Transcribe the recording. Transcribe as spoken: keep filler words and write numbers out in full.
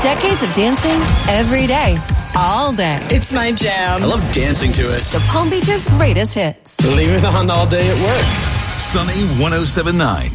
Decades of dancing every day, all day. It's my jam. I love dancing to it. The Palm Beach's greatest hits. Leave it on all day at work. Sunny one oh seven point nine.